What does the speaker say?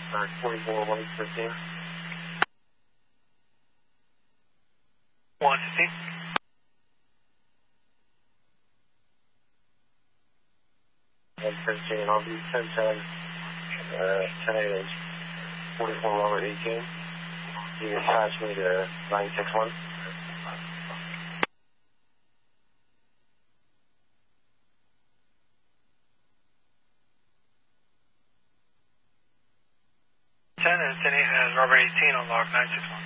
44, 115. 115. 115, I'll be 1010, 10 44 Robert 18. You can attach me to 961. And 10-8 has Robert 18 on log 961.